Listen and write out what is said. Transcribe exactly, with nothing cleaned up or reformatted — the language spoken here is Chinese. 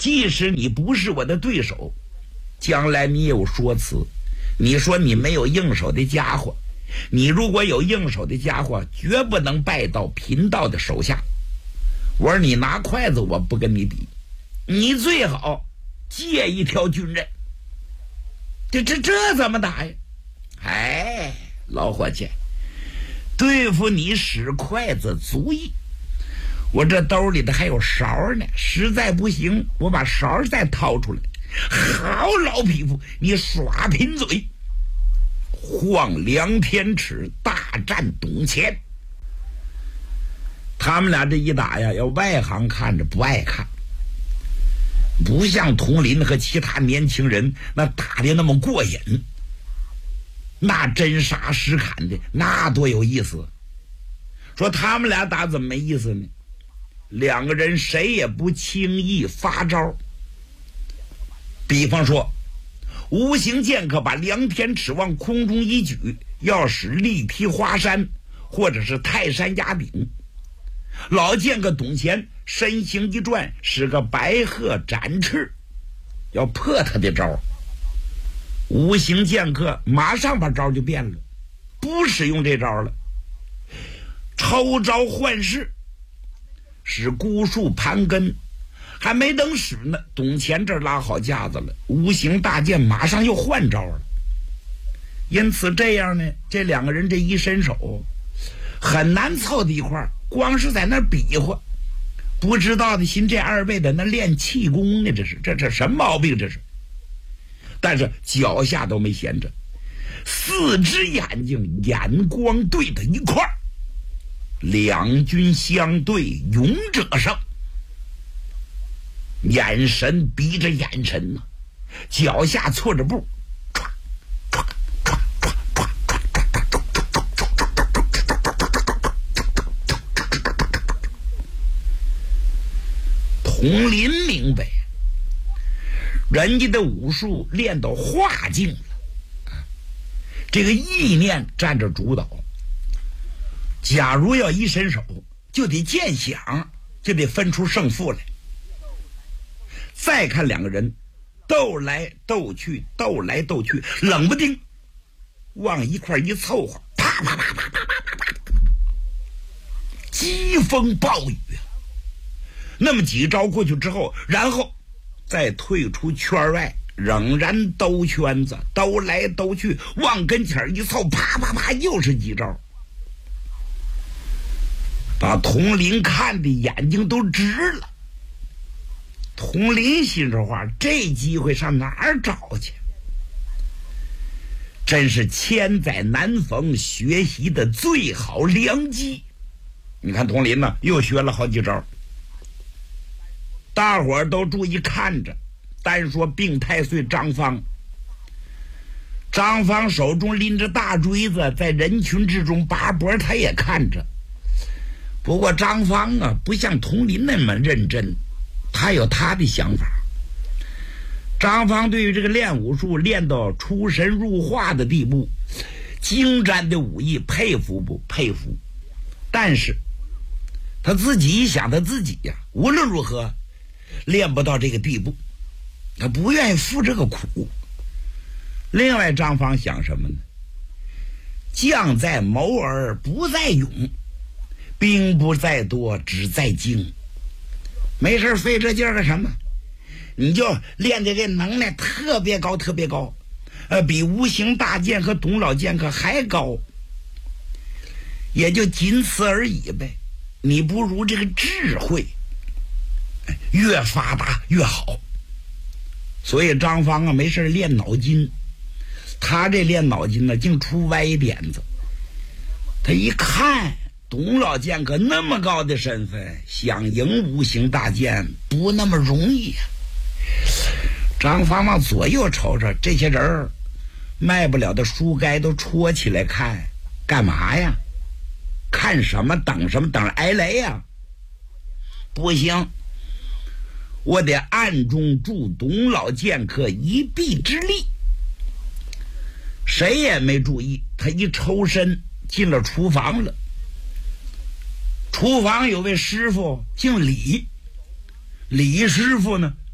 即使你不是我的对手，将来你有说辞。你说你没有应手的家伙，你如果有应手的家伙，绝不能败到贫道的手下。我说你拿筷子我不跟你比，你最好借一条军刃。这这这怎么打呀？哎，老伙计，对付你使筷子足矣。我这兜里的还有勺呢，实在不行我把勺再掏出来。好老匹夫，你耍贫嘴。晃梁天尺大战董乾，他们俩这一打呀，要外行看着不爱看，不像佟林和其他年轻人那打的那么过瘾，那真杀实砍的那多有意思。说他们俩打怎么没意思呢？两个人谁也不轻易发招。比方说无形剑客把梁天尺往空中一举，要使力劈华山或者是泰山压顶。老剑客董乾身形一转，使个白鹤展翅，要破他的招。无形剑客马上把招就变了，不使用这招了，抽招换式，使孤树盘根。还没等使呢，董乾这拉好架子了，无形大剑马上又换招了。因此这样呢，这两个人这一伸手很难凑到一块儿，光是在那比划，不知道的心这二位在那练气功呢，这是这这什么毛病这是？但是脚下都没闲着，四只眼睛眼光对到一块儿，两军相对，勇者胜。眼神逼着眼神呢、啊，脚下错着步，佟林明白，人家的武术练到化境了，这个意念占着主导。假如要一伸手，就得见响，就得分出胜负来。再看两个人斗来斗去，斗来斗去，冷不丁往一块一凑合，啪啪啪啪啪啪啪啪，疾风暴雨。那么几招过去之后，然后再退出圈外，仍然兜圈子，兜来兜去，往跟前一凑，啪啪啪，又是几招，把佟林看的眼睛都直了。佟林心说话，这机会上哪儿找去？真是千载难逢学习的最好良机。你看佟林呢，又学了好几招。大伙儿都注意看着，单说并太岁张方。张方手中拎着大锥子，在人群之中拔脖，他也看着。不过张方啊，不像佟林那么认真，他有他的想法。张方对于这个练武术练到出神入化的地步，精湛的武艺佩服不佩服？但是他自己一想，他自己呀、啊，无论如何练不到这个地步，他不愿意付这个苦。另外张方想什么呢？将在谋而不在勇，兵不在多只在精。没事费这劲儿干什么？你就练的这能耐特别高特别高，呃，比无形大剑和董老剑客还高，也就仅此而已呗。你不如这个智慧越发达越好。所以张方啊，没事练脑筋，他这练脑筋呢，净出歪点子。他一看董老剑客那么高的身份，想赢无形大剑不那么容易啊。张方往左右瞅瞅，这些人卖不了的书该都戳起来看，干嘛呀？看什么？等什么？等着挨雷呀？不行，我得暗中助董老剑客一臂之力。谁也没注意，他一抽身进了厨房了。厨房有位师傅姓李，李师傅呢